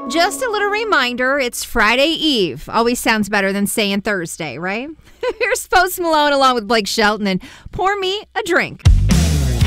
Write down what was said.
Just a little reminder, it's Friday Eve. Always sounds better than saying Thursday, right? Here's Post Malone along with Blake Shelton and Pour Me a Drink.